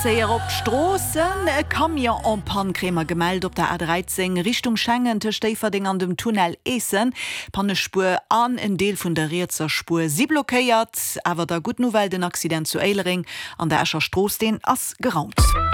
Sehr op Strossen Kamion an Pankrämer gemeldet op der A13 Richtung Schengen Steferding an dem Tunnel Essen. Pannespur an en Deel vun der Reetzer Spur sie blockéiert, awer der gut Novel den Accident zu Eilering an der Escher Stroos den ass geraumt.